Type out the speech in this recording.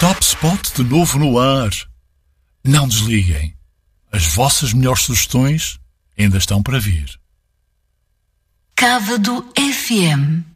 Top Spot de novo no ar. Não desliguem. As vossas melhores sugestões ainda estão para vir. Cávado FM.